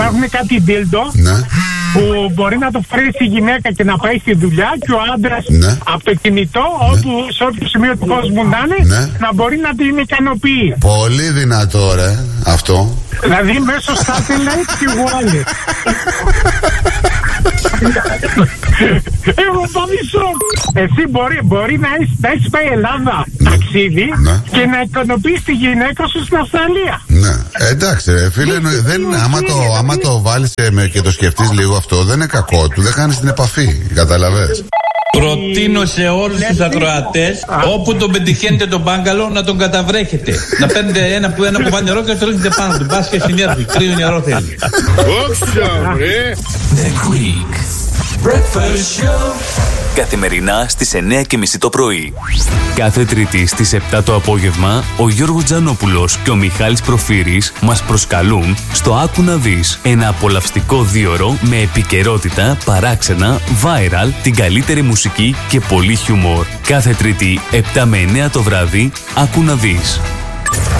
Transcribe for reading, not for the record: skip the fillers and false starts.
υπάρχουν κάτι ντίλντο που μπορεί να το φορέσει η γυναίκα και να πάει στη δουλειά και ο άντρας από το κινητό, όπου σε όποιο σημείο του κόσμου να είναι, να μπορεί να την ικανοποιεί. Πολύ δυνατό, ρε, αυτό. Δηλαδή μέσω satellite και wireless. Εγώ παμισό. Εσύ μπορεί να έχεις πάει Ελλάδα ταξίδι και να ικανοποιείς τη γυναίκα σου στην Αυστραλία. Ναι, εντάξει ρε φίλε, άμα το βάλεις και το σκεφτείς λίγο αυτό, δεν είναι κακό του, δεν χάνεις την επαφή, καταλαβες. Προτείνω σε όλους τους ακροατές, όπου τον πετυχαίνετε τον μπάγκαλο, να τον καταβρέχετε. Να παίρνετε ένα κουβά νερό και να το ρίχνετε πάνω του. Μπας και συνέρθει, κρύο νερό θέλει. Όξα, ρε! The Greek Breakfast Show. Καθημερινά στις 9:30 το πρωί. Κάθε Τρίτη στις 7 το απόγευμα, ο Γιώργος Τζανόπουλος και ο Μιχάλης Προφύρης μας προσκαλούν στο Άκου να δεις. Ένα απολαυστικό δίωρο με επικαιρότητα, παράξενα, viral, την καλύτερη μουσική και πολύ χιούμορ. Κάθε Τρίτη 7 με 9 το βράδυ, Άκου να δεις.